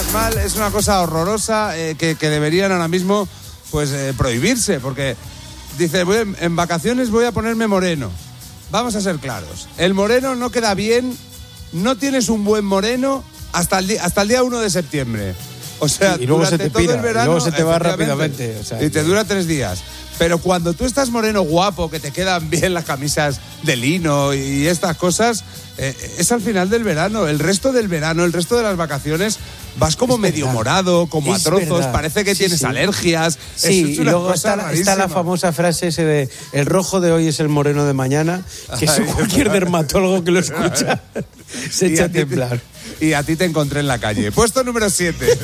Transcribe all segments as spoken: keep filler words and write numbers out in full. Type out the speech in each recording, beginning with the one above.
mal, mal, es una cosa horrorosa eh, que, que deberían ahora mismo pues eh, prohibirse, porque dice, voy, en, en vacaciones voy a ponerme moreno. Vamos a ser claros, el moreno no queda bien, no tienes un buen moreno hasta el, di- hasta el día uno de septiembre. O sea, y, y luego durante se te todo pira, el verano, y luego se te va rápidamente. O sea, y te dura tres días. Pero cuando tú estás moreno guapo, que te quedan bien las camisas de lino y estas cosas, eh, es al final del verano. El resto del verano, el resto de las vacaciones, vas como es medio verdad. morado, como Es a trozos, verdad. parece que Sí, tienes sí. alergias. Sí, es y una luego cosa está, está rarísima. la famosa frase ese de el rojo de hoy es el moreno de mañana, que eso Ay, cualquier dermatólogo que lo escucha se Y echa a a ti te- temblar. Y a ti te encontré en la calle. Puesto número siete.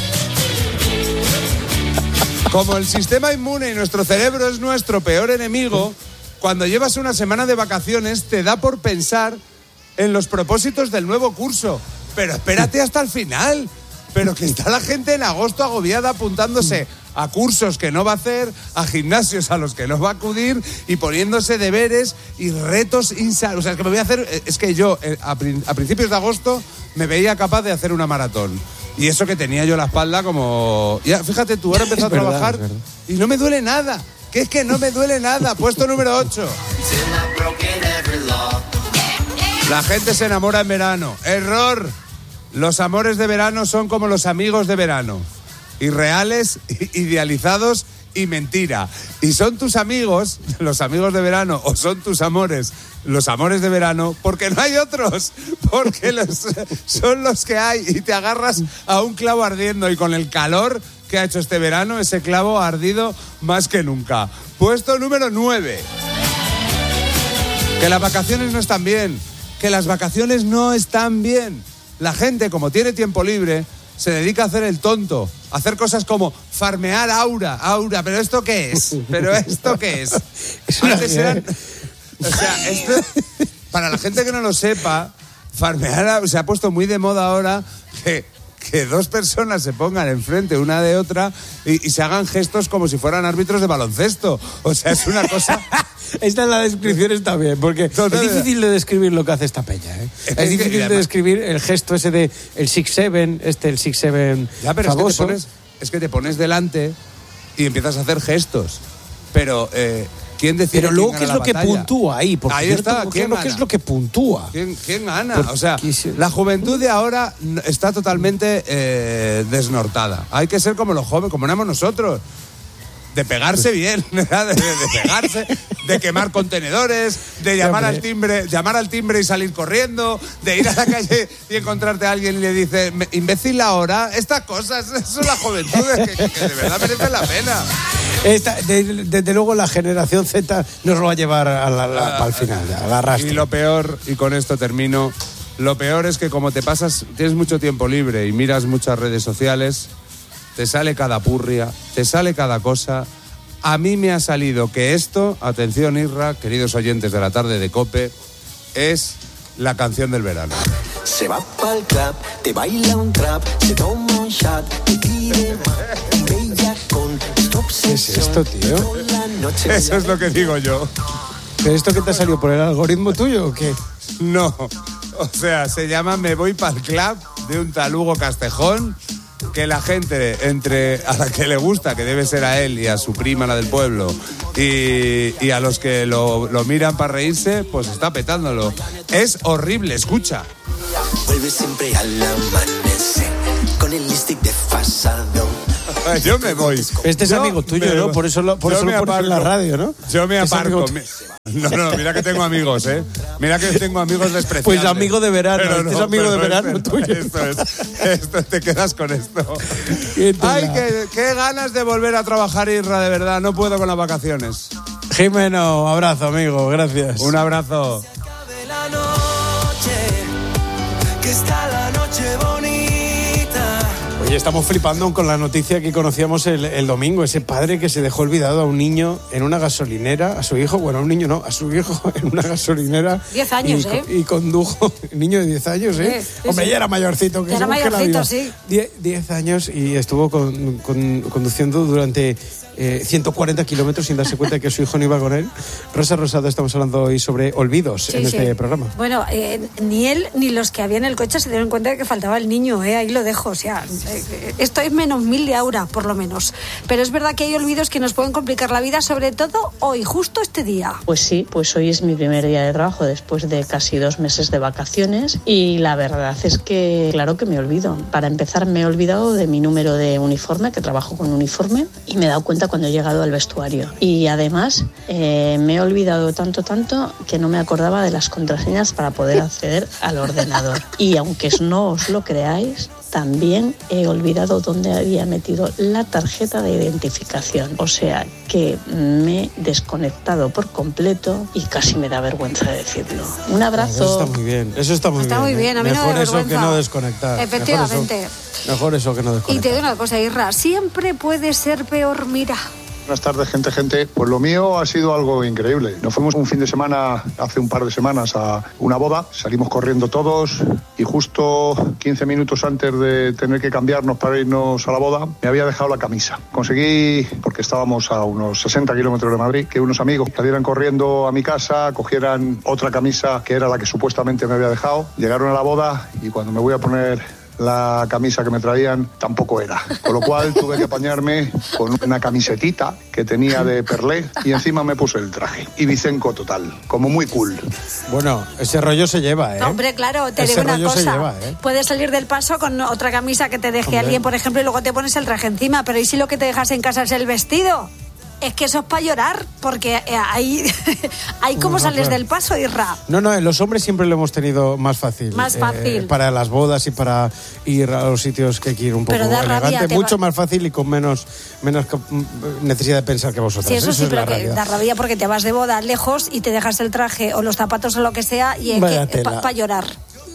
Como el sistema inmune y nuestro cerebro es nuestro peor enemigo, cuando llevas una semana de vacaciones te da por pensar en los propósitos del nuevo curso. Pero espérate hasta el final. Pero que está la gente en agosto agobiada apuntándose a cursos que no va a hacer, a gimnasios a los que no va a acudir y poniéndose deberes y retos insanos. O sea, es que me voy a hacer... Es que yo eh, a, prin- a principios de agosto me veía capaz de hacer una maratón. Y eso que tenía yo la espalda como... Ya, fíjate tú, ahora he empezado a verdad, trabajar es verdad. y no me duele nada. Que es que no me duele nada. Puesto número ocho. La gente se enamora en verano. Error. Los amores de verano son como los amigos de verano. Irreales, idealizados y mentira. Y son tus amigos, los amigos de verano, o son tus amores, los amores de verano, porque no hay otros. Porque los, son los que hay y te agarras a un clavo ardiendo y con el calor que ha hecho este verano, ese clavo ha ardido más que nunca. Puesto número nueve. Que las vacaciones no están bien. Que las vacaciones no están bien. La gente, como tiene tiempo libre, se dedica a hacer el tonto, a hacer cosas como farmear aura, aura, ¿pero esto qué es? ¿Pero esto qué es? Es una Antes eran... O sea, esto, para la gente que no lo sepa, farmear se ha puesto muy de moda ahora que, que dos personas se pongan enfrente una de otra y, y se hagan gestos como si fueran árbitros de baloncesto. O sea, es una cosa... Esta en la descripción está bien, porque No, no, es difícil de describir lo que hace esta peña, ¿eh? Es Es, que- difícil y además- de describir el gesto ese de el six seven, este el six seven Ya, pero es que, te famoso. pones, es que te pones delante y empiezas a hacer gestos. Pero, eh, ¿quién decide Pero quién luego, gana ¿qué es la lo que batalla? puntúa ahí? Porque Ahí yo no está, tengo ¿quién claro qué gana? es lo que puntúa. ¿Quién, quién gana? Porque O sea, si- la juventud de ahora n- está totalmente eh, desnortada. Hay que ser como los jóvenes, como éramos nosotros. De pegarse bien, de, de- de pegarse, de quemar contenedores, de llamar Hombre. al timbre, llamar al timbre y salir corriendo, de ir a la calle y encontrarte a alguien y le dice, "Me- imbécil ahora, estas cosas, eso es la juventud, que, que- que de verdad merece la pena. Esta, de- desde luego la generación Z nos lo va a llevar a la- la- al final, a la arrastre. Y lo peor, y con esto termino, lo peor es que como te pasas, tienes mucho tiempo libre y miras muchas redes sociales, te sale cada purria, te sale cada cosa. A mí me ha salido que esto, atención Isra, queridos oyentes de la tarde de COPE, es la canción del verano. Se va pa'l club, te baila un trap, se toma un shot, te pide más, bella con tu ¿Qué es esto, tío? toda la noche. Eso es lo que digo yo. ¿Pero esto qué te ha salido por el algoritmo tuyo o qué? No, o sea, se llama Me voy pa'l club de un tal Hugo Castejón, que la gente, entre a la que le gusta, que debe ser a él y a su prima, la del pueblo, y, y a los que lo, lo miran para reírse, pues está petándolo. Es horrible, escucha. Vuelve siempre al amanecer, con el lipstick desfasado. Yo me voy. Este es Yo amigo tuyo, me ¿no? voy. Por eso lo, por Yo eso me lo pones en la aparco. radio, ¿no? Yo me Es amigo aparco. tuyo. No, no, mira que tengo amigos, ¿eh? Mira que tengo amigos despreciables. Pues amigo de verano, Pero este es amigo de pero verano esto- tuyo. Esto es, esto te quedas con esto. Qué tela. Ay, qué, qué ganas de volver a trabajar, Isra, de verdad. No puedo con las vacaciones. Jimeno, abrazo, amigo, gracias. Un abrazo. De la noche, que está la noche bonita. Oye, estamos flipando con la noticia que conocíamos el, el domingo, ese padre que se dejó olvidado a un niño en una gasolinera, a su hijo, bueno, a un niño no, a su hijo en una gasolinera. Diez años, y, ¿eh? Y condujo, un niño de diez años, ¿eh? Sí, sí, Hombre, sí. ya era mayorcito. Que Ya era se busque la mayorcito, vida. sí. Die- diez años y estuvo con- con- conduciendo durante eh, ciento cuarenta kilómetros sin darse cuenta de que su hijo no iba con él. Rosa Rosado, estamos hablando hoy sobre olvidos sí, en sí. este programa. Bueno, eh, ni él ni los que había en el coche se dieron cuenta de que faltaba el niño, eh, ahí lo dejo. O sea, eh, esto es menos mil de aura, por lo menos. Pero es verdad que hay olvidos que nos pueden complicar la vida, sobre todo hoy, justo este día. Pues sí, pues hoy es mi primer día de trabajo después de casi dos meses de vacaciones y la verdad es que, claro que me olvido. Para empezar, me he olvidado de mi número de uniforme, que trabajo con uniforme, y me he dado cuenta cuando he llegado al vestuario. Y además, eh, me he olvidado tanto, tanto, que no me acordaba de las contraseñas para poder acceder al ordenador. Y aunque no os lo creáis, también he olvidado dónde había metido la tarjeta de identificación. O sea que me he desconectado por completo y casi me da vergüenza decirlo. Un abrazo. Eso está muy bien. Eso está muy está bien. Está muy bien. A mí Mejor no me da eso vergüenza. que no desconectar. Efectivamente. Mejor eso, mejor eso que no desconectar. Y te digo una cosa, Isra. Siempre puede ser peor, mira. Buenas tardes, gente, gente. Pues lo mío ha sido algo increíble. Nos fuimos un fin de semana, hace un par de semanas, a una boda. Salimos corriendo todos y justo quince minutos antes de tener que cambiarnos para irnos a la boda, me había dejado la camisa. Conseguí, porque estábamos a unos sesenta kilómetros de Madrid, que unos amigos salieran corriendo a mi casa, cogieran otra camisa que era la que supuestamente me había dejado. Llegaron a la boda y cuando me voy a poner la camisa que me traían tampoco era, con lo cual tuve que apañarme con una camisetita que tenía de perlé y encima me puse el traje, ibicenco total, como muy cool. Bueno, ese rollo se lleva, ¿eh? No, hombre, claro, te ese digo una cosa, lleva, ¿eh? Puedes salir del paso con otra camisa que te deje hombre. alguien, por ejemplo, y luego te pones el traje encima, pero ¿y si lo que te dejas en casa es el vestido? Es que eso es para llorar, porque ahí, ahí cómo no, sales claro. del paso, Isra. No, no, los hombres siempre lo hemos tenido más fácil. Más fácil. Eh, para las bodas y para ir a los sitios que hay que ir un poco pero da elegante. Rabia, mucho va... más fácil y con menos, menos necesidad de pensar que vosotros. Sí, eso, eso sí, es pero la que realidad. da rabia porque te vas de boda lejos y te dejas el traje o los zapatos o lo que sea y es Vaya que para pa llorar.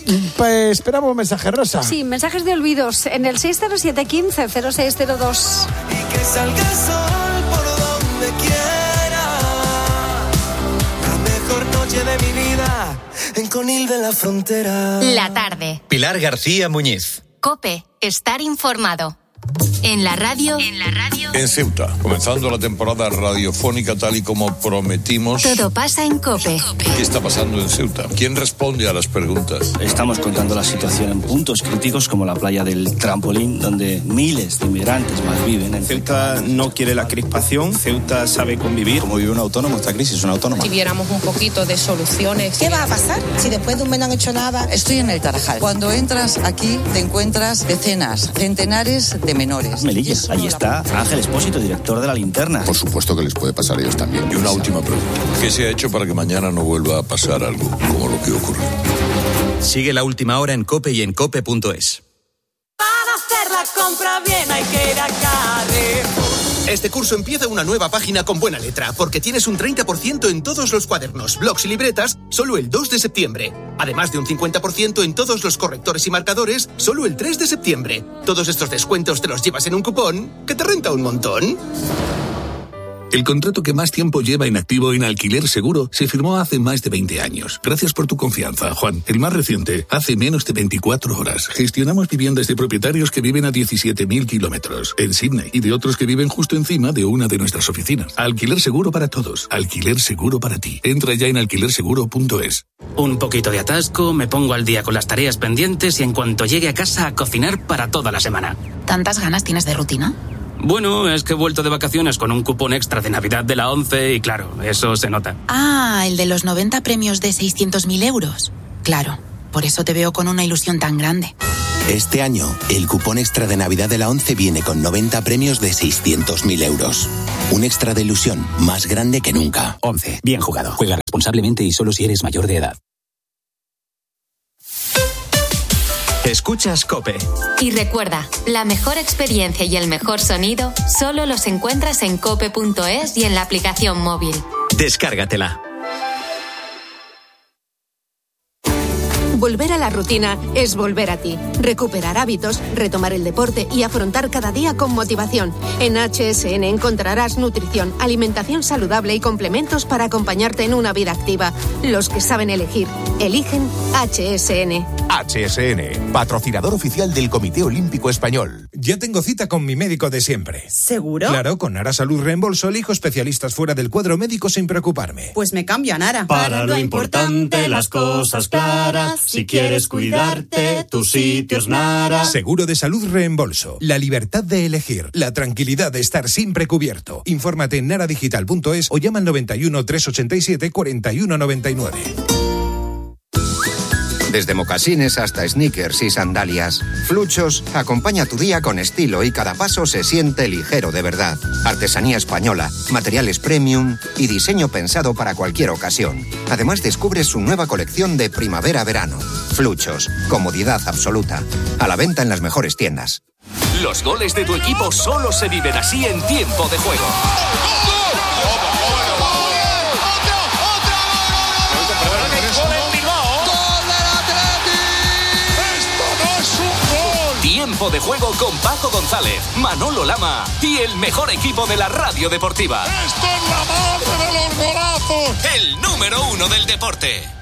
Pues esperamos un mensaje, Rosa. Sí, mensajes de olvidos en el seis cero siete uno cinco cero seis cero dos. Y que salga el sol por donde quiera. La mejor noche de mi vida en Conil de la Frontera. La tarde. Pilar García Muñiz. COPE. Estar informado. En la radio. En la radio. En Ceuta, comenzando la temporada radiofónica tal y como prometimos. Todo pasa en COPE. ¿Qué está pasando en Ceuta? ¿Quién responde a las preguntas? Estamos contando la situación en puntos críticos como la playa del Trampolín, donde miles de inmigrantes más viven. En Ceuta no quiere la crispación, Ceuta sabe convivir. Como vive un autónomo, esta crisis es una autónoma. Si viéramos un poquito de soluciones. ¿Qué va a pasar si después de un mes no han hecho nada? Estoy en el Tarajal. Cuando entras aquí te encuentras decenas, centenares de menores. Melilla, ahí está Ángel Espósito, director de La Linterna. Por supuesto que les puede pasar a ellos también. Y una última pregunta. ¿Qué se ha hecho para que mañana no vuelva a pasar algo como lo que ocurrió? Sigue La Última Hora en COPE y en cope punto es. Para hacer la compra bien hay que ir a Carrefour. Este curso empieza una nueva página con buena letra, porque tienes un treinta por ciento en todos los cuadernos, blocs y libretas, solo el dos de septiembre. Además de un cincuenta por ciento en todos los correctores y marcadores, solo el tres de septiembre. Todos estos descuentos te los llevas en un cupón que te renta un montón. El contrato que más tiempo lleva inactivo en Alquiler Seguro se firmó hace más de veinte años. Gracias por tu confianza, Juan. El más reciente, hace menos de veinticuatro horas. Gestionamos viviendas de propietarios que viven a diecisiete mil kilómetros en Sydney y de otros que viven justo encima de una de nuestras oficinas. Alquiler Seguro para todos. Alquiler Seguro para ti. Entra ya en alquiler seguro punto es. Un poquito de atasco, me pongo al día con las tareas pendientes y en cuanto llegue a casa a cocinar para toda la semana. ¿Tantas ganas tienes de rutina? Bueno, es que he vuelto de vacaciones con un cupón extra de Navidad de la ONCE y claro, eso se nota. Ah, el de los noventa premios de seiscientos mil euros. Claro, por eso te veo con una ilusión tan grande. Este año, el cupón extra de Navidad de la ONCE viene con noventa premios de seiscientos mil euros. Un extra de ilusión más grande que nunca. ONCE, bien jugado. Juega responsablemente y solo si eres mayor de edad. Escuchas COPE. Y recuerda, la mejor experiencia y el mejor sonido solo los encuentras en cope punto es y en la aplicación móvil. Descárgatela. Volver a la rutina es volver a ti. Recuperar hábitos, retomar el deporte y afrontar cada día con motivación. En H S N encontrarás nutrición, alimentación saludable y complementos para acompañarte en una vida activa. Los que saben elegir, eligen H S N. H S N, patrocinador oficial del Comité Olímpico Español. Ya tengo cita con mi médico de siempre. ¿Seguro? Claro, con Nara Salud Reembolso elijo especialistas fuera del cuadro médico sin preocuparme. Pues me cambio a Nara. Para lo importante, las cosas claras. Si quieres cuidarte, tu sitio es Nara. Seguro de salud Reembolso. La libertad de elegir. La tranquilidad de estar siempre cubierto. Infórmate en naradigital punto es o llama al noventa y uno, trescientos ochenta y siete, cuarenta y uno noventa y nueve. Desde mocasines hasta sneakers y sandalias, Fluchos acompaña tu día con estilo y cada paso se siente ligero de verdad. Artesanía española, materiales premium y diseño pensado para cualquier ocasión. Además descubres su nueva colección de primavera-verano. Fluchos, comodidad absoluta. A la venta en las mejores tiendas. Los goles de tu equipo solo se viven así en Tiempo de Juego. Tiempo de Juego con Paco González, Manolo Lama y el mejor equipo de la radio deportiva. ¡Esto es la madre de los golazos! El número uno del deporte.